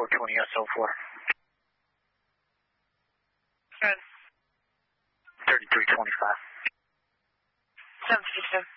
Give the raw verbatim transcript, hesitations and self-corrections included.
four twenty S O four. Good. thirty-three twenty-five. seven fifty-two.